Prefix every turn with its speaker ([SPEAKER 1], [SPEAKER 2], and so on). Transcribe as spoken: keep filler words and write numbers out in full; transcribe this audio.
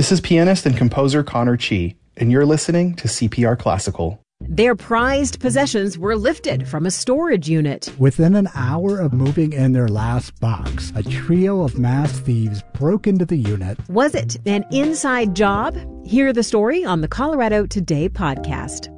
[SPEAKER 1] This is pianist and composer Connor Chi, and you're listening to C P R Classical.
[SPEAKER 2] Their prized possessions were lifted from a storage unit.
[SPEAKER 3] Within an hour of moving in their last box, a trio of masked thieves broke into the unit.
[SPEAKER 2] Was it an inside job? Hear the story on the Colorado Today podcast.